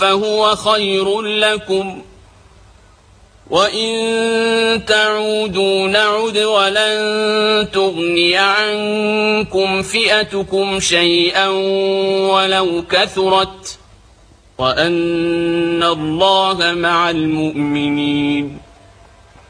فهو خير لكم، وإن تعودوا نعد ولن تغني عنكم فئتكم شيئا ولو كثرت، وأن الله مع المؤمنين.